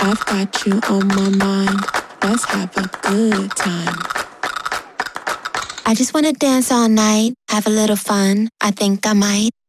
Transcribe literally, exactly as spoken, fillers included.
I've got you on my mind. Let's have a good time. I just wanna dance all night, have a little fun. I think I might